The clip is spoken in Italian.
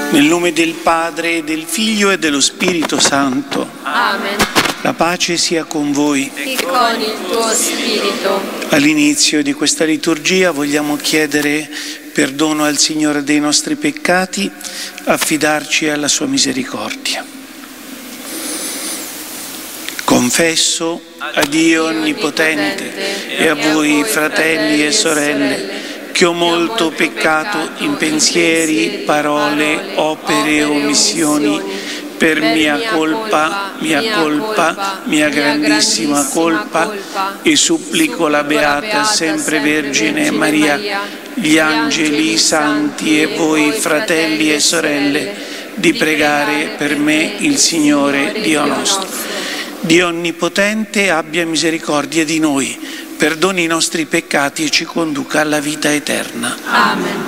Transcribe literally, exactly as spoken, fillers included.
Nel nome del Padre, del Figlio e dello Spirito Santo. Amen. La pace sia con voi. E con il tuo spirito. All'inizio di questa liturgia vogliamo chiedere perdono al Signore dei nostri peccati, affidarci alla sua misericordia. Confesso a Dio Onnipotente e a voi, fratelli e sorelle, che ho molto peccato in pensieri, parole, opere e omissioni, per mia colpa, mia colpa, mia grandissima colpa, e supplico la Beata sempre Vergine Maria, gli angeli, i santi e voi, fratelli e sorelle, di pregare per me il Signore Dio nostro. Dio Onnipotente abbia misericordia di noi, perdoni i nostri peccati e ci conduca alla vita eterna. Amen.